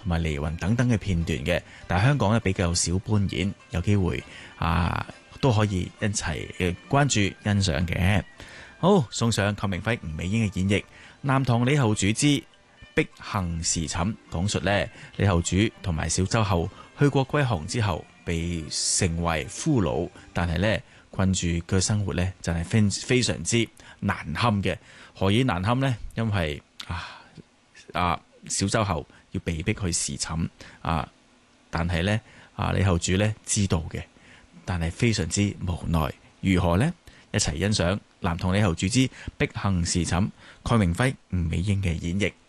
同埋離雲等等嘅片段嘅，但係香港咧比較少搬演，有機會都可以一齊關注欣賞嘅。好，送上鄺明輝、吳美英嘅演繹《南唐李後主之碧行時寢》，講述呢李後主同埋小周后去過歸降之後，被成為俘虜，但係呢困住嘅生活呢，真係非常之難堪嘅。何以難堪呢？因為小周后要被逼去侍寢但係呢李後主呢知道嘅，但係非常之無奈。如何呢？一齊欣賞《南唐李後主之碧行時寢》，鄺明輝、吳美英嘅演繹。